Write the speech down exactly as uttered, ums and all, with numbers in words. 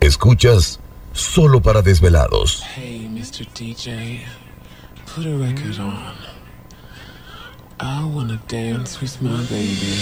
Escuchas Solo para Desvelados. Hey, mister D J, put a record on. I wanna dance with my baby.